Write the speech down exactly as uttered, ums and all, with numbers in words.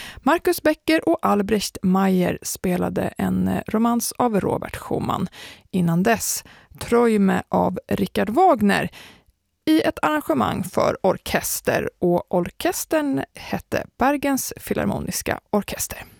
Marcus Becker och Albrecht Meyer spelade en romans av Robert Schumann. Innan dess Träume av Richard Wagner i ett arrangemang för orkester, och orkestern hette Bergens Filharmoniska Orkester.